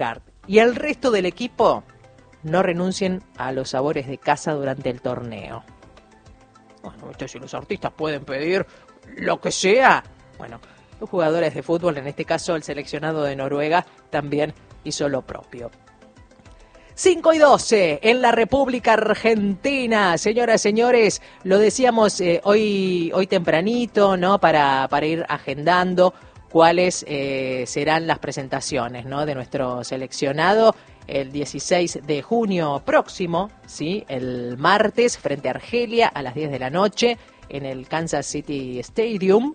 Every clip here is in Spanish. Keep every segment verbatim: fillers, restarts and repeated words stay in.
kart. Y el resto del equipo no renuncien a los sabores de casa durante el torneo. Bueno, si los artistas pueden pedir lo que sea, bueno, los jugadores de fútbol, en este caso el seleccionado de Noruega, también hizo lo propio. cinco y doce en la República Argentina, señoras, señores, lo decíamos eh, hoy, hoy tempranito, ¿no? Para, para ir agendando cuáles eh, serán las presentaciones, ¿no? De nuestro seleccionado el dieciséis de junio próximo, ¿sí? El martes frente a Argelia a las diez de la noche en el Kansas City Stadium.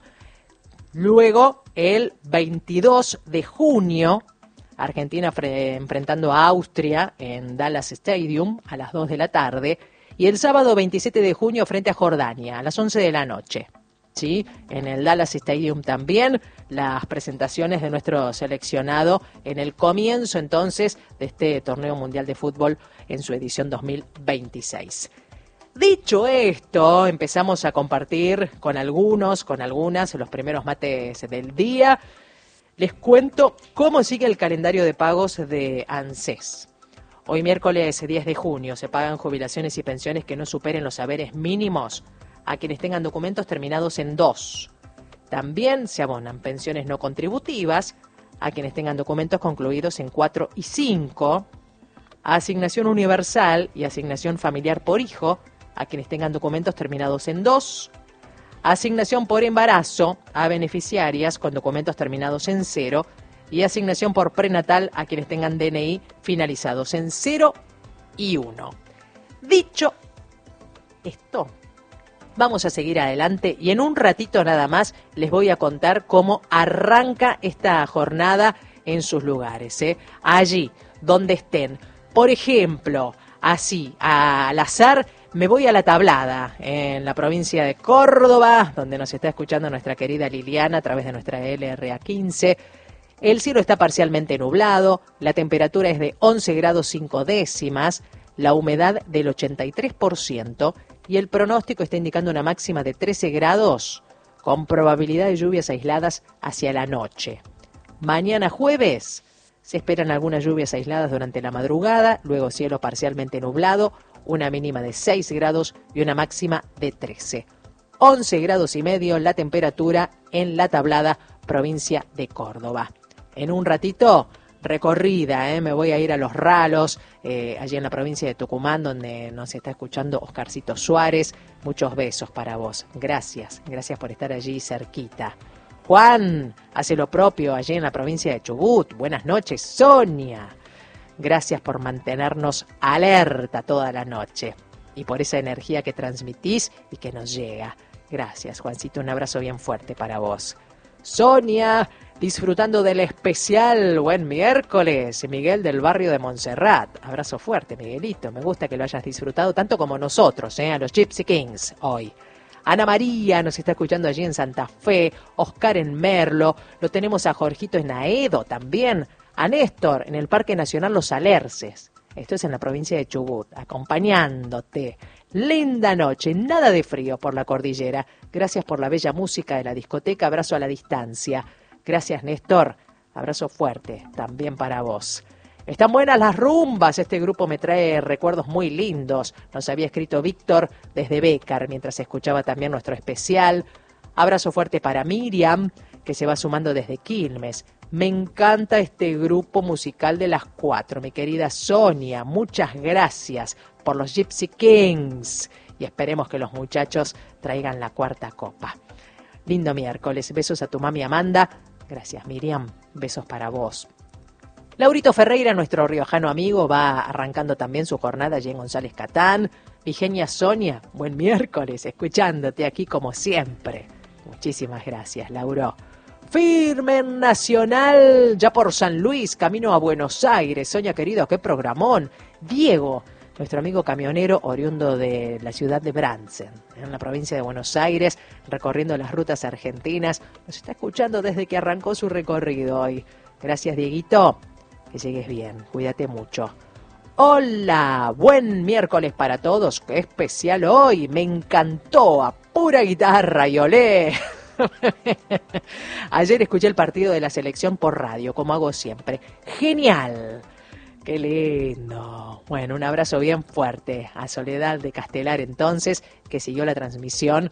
Luego el veintidós de junio Argentina fre- enfrentando a Austria en Dallas Stadium a las dos de la tarde. Y el sábado veintisiete de junio frente a Jordania a las once de la noche. ¿Sí? En el Dallas Stadium también las presentaciones de nuestro seleccionado en el comienzo entonces de este torneo mundial de fútbol en su edición dos mil veintiséis. Dicho esto, empezamos a compartir con algunos, con algunas, los primeros mates del día. Les cuento cómo sigue el calendario de pagos de ANSES. Hoy miércoles diez de junio se pagan jubilaciones y pensiones que no superen los haberes mínimos a quienes tengan documentos terminados en dos. También se abonan pensiones no contributivas a quienes tengan documentos concluidos en cuatro y cinco. Asignación universal y asignación familiar por hijo a quienes tengan documentos terminados en dos. Asignación por embarazo a beneficiarias con documentos terminados en cero. Y asignación por prenatal a quienes tengan D N I finalizados en cero y uno. Dicho esto, vamos a seguir adelante y en un ratito nada más les voy a contar cómo arranca esta jornada en sus lugares, ¿eh? Allí donde estén. Por ejemplo, así, al azar, me voy a La Tablada, en la provincia de Córdoba, donde nos está escuchando nuestra querida Liliana a través de nuestra L R A quince. El cielo está parcialmente nublado, la temperatura es de once grados cinco décimas, la humedad del ochenta y tres por ciento y el pronóstico está indicando una máxima de trece grados con probabilidad de lluvias aisladas hacia la noche. Mañana jueves se esperan algunas lluvias aisladas durante la madrugada, luego cielo parcialmente nublado, una mínima de seis grados y una máxima de trece. once grados y medio la temperatura en La Tablada, provincia de Córdoba. En un ratito, recorrida, ¿eh? Me voy a ir a Los Ralos, eh, allí en la provincia de Tucumán, donde nos está escuchando Oscarcito Suárez. Muchos besos para vos. Gracias, gracias por estar allí cerquita. Juan hace lo propio allí en la provincia de Chubut. Buenas noches, Sonia. Gracias por mantenernos alerta toda la noche y por esa energía que transmitís y que nos llega. Gracias, Juancito, un abrazo bien fuerte para vos. Sonia, disfrutando del especial Buen Miércoles, Miguel del barrio de Montserrat. Abrazo fuerte, Miguelito, me gusta que lo hayas disfrutado tanto como nosotros, ¿eh? A los Gypsy Kings hoy. Ana María nos está escuchando allí en Santa Fe, Oscar en Merlo, lo tenemos a Jorgito en Aedo también, a Néstor en el Parque Nacional Los Alerces. Esto es en la provincia de Chubut, acompañándote. Linda noche, nada de frío por la cordillera. Gracias por la bella música de la discoteca, abrazo a la distancia. Gracias, Néstor, abrazo fuerte también para vos. Están buenas las rumbas, este grupo me trae recuerdos muy lindos. Nos había escrito Víctor desde Bécar, mientras escuchaba también nuestro especial. Abrazo fuerte para Miriam, que se va sumando desde Quilmes. Me encanta este grupo musical de las cuatro, mi querida Sonia. Muchas gracias por los Gypsy Kings. Y esperemos que los muchachos traigan la cuarta copa. Lindo miércoles. Besos a tu mami Amanda. Gracias, Miriam. Besos para vos. Laurito Ferreira, nuestro riojano amigo, va arrancando también su jornada allí en González Catán. Vigenia Sonia, buen miércoles, escuchándote aquí como siempre. Muchísimas gracias, Lauro. Firme en Nacional, ya por San Luis, camino a Buenos Aires. Sonia, querido, qué programón. Diego, nuestro amigo camionero oriundo de la ciudad de Bransen, en la provincia de Buenos Aires, recorriendo las rutas argentinas. Nos está escuchando desde que arrancó su recorrido hoy. Gracias, Dieguito. Que llegues bien, cuídate mucho. Hola, buen miércoles para todos. Qué especial hoy, me encantó, a pura guitarra y olé. Ayer escuché el partido de la selección por radio, como hago siempre. ¡Genial! ¡Qué lindo! Bueno, un abrazo bien fuerte a Soledad de Castelar, entonces, que siguió la transmisión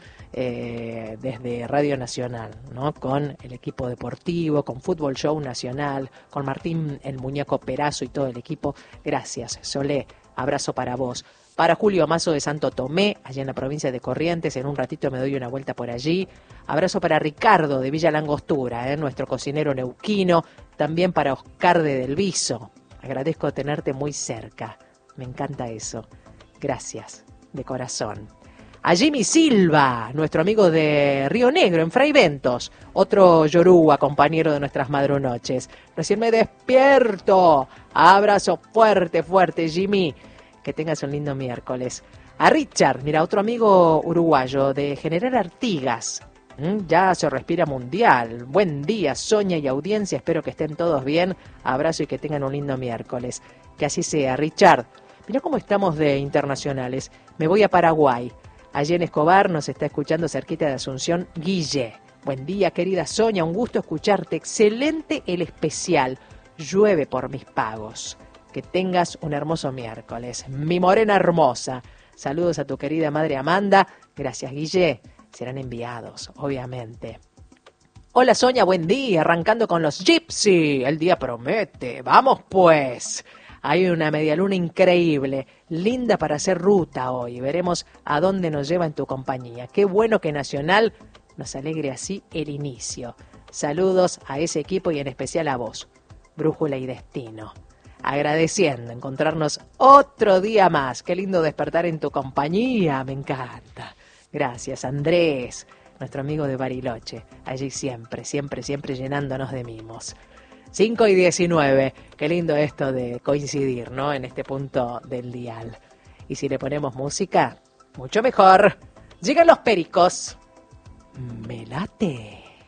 eh, desde Radio Nacional, ¿no? Con el equipo deportivo, con Fútbol Show Nacional, con Martín el Muñeco Perazo y todo el equipo. Gracias, Solé. Abrazo para vos. Para Julio Mazo de Santo Tomé, allá en la provincia de Corrientes, en un ratito me doy una vuelta por allí. Abrazo para Ricardo de Villa Langostura, ¿eh? Nuestro cocinero neuquino. También para Oscar de Del Viso. Agradezco tenerte muy cerca. Me encanta eso. Gracias, de corazón. A Jimmy Silva, nuestro amigo de Río Negro, en Fray Ventos. Otro yoruba, compañero de nuestras madrunoches. Recién me despierto. Abrazo fuerte, fuerte, Jimmy. Que tengas un lindo miércoles. A Richard, mira, otro amigo uruguayo de General Artigas. ¿Mm? Ya se respira mundial. Buen día, Sonia y audiencia. Espero que estén todos bien. Abrazo y que tengan un lindo miércoles. Que así sea. Richard, mira cómo estamos de internacionales. Me voy a Paraguay. Allí en Escobar nos está escuchando cerquita de Asunción Guille. Buen día, querida Sonia. Un gusto escucharte. Excelente el especial. Llueve por mis pagos. Que tengas un hermoso miércoles. Mi morena hermosa. Saludos a tu querida madre Amanda. Gracias, Guille. Serán enviados, obviamente. Hola, Sonia, buen día. Arrancando con los Gypsy. El día promete. Vamos, pues. Hay una medialuna increíble. Linda para hacer ruta hoy. Veremos a dónde nos lleva en tu compañía. Qué bueno que Nacional nos alegre así el inicio. Saludos a ese equipo y en especial a vos. Brújula y destino. Agradeciendo encontrarnos otro día más. Qué lindo despertar en tu compañía, me encanta. Gracias, Andrés, nuestro amigo de Bariloche. Allí siempre, siempre, siempre llenándonos de mimos. cinco y diecinueve. Qué lindo esto de coincidir, ¿no? En este punto del dial. Y si le ponemos música, mucho mejor. Llegan los pericos. Me late.